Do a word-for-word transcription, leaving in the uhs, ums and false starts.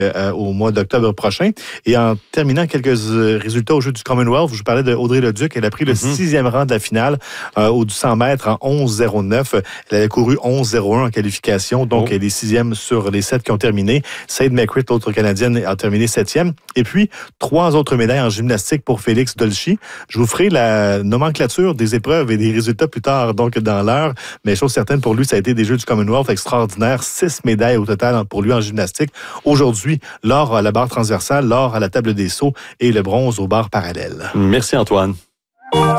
euh, au mois d'octobre prochain. Et en terminant quelques résultats au jeu du Commonwealth, je vous parlais de Audrey Leduc. Elle a pris le mm-hmm. sixième rang de la finale euh, au du cent mètres en onze zéro neuf. Elle avait couru onze zéro un en qualification, donc oh. elle est sixième sur les sept qui ont terminé. Sade McCrit, l'autre Canadienne, a terminé septième. Et puis, trois autres médailles en gymnastique pour Félix Dolci. Je vous ferai la nomenclature des épreuves et des résultats plus tard, donc dans l'heure. Mais chose certaine, pour lui, ça a été des Jeux du Commonwealth extraordinaires. Six médailles au total pour lui en gymnastique. Aujourd'hui, l'or à la barre transversale, l'or à la table des sauts et le bronze aux barres parallèles. Merci Antoine.